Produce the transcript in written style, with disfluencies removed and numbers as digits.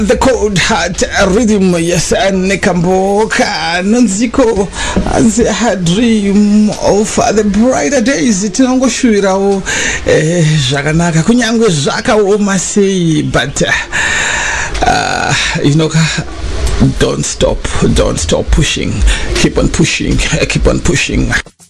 The Cold Heart Rhythm, yes, and Nekamboka Nunziko, as a dream of the brighter days. Tinongo Shuirao Jaganaka Kunyango Zaka Omasi, but you know, don't stop pushing, keep on pushing.